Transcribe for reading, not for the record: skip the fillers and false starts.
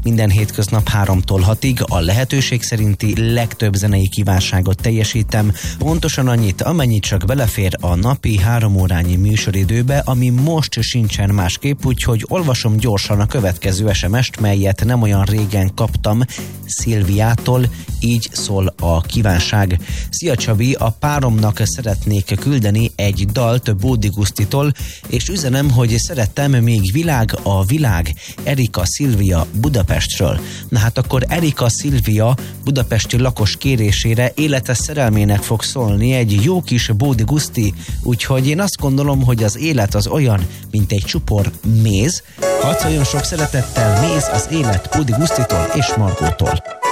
Minden hétköznap 3-tól 6-ig a lehetőség szerinti legtöbb zenei kívánságot teljesítem, pontosan annyit, amennyit csak belefér a napi 3 órányi műsoridőbe, ami most sincsen másképp, úgyhogy olvasom gyorsan a következő SMS-t, melyet nem olyan régen kaptam Szilviától, így szól a kívánság. Szia Csabi, a páromnak szeretnék küldeni egy dalt Bódi Gusztitól, és üzenem, hogy szerettem még Világ a világ, Erika Szilvia Budapestről. Na hát akkor Erika Szilvia budapesti lakos kérésére élete szerelmének fog szólni egy jó kis Bódi Guszti, úgyhogy én azt gondolom, hogy az élet az olyan, mint egy csupor méz. Hadd szóljon sok szeretettel, méz az élet Bódi Gusztitól és Margótól.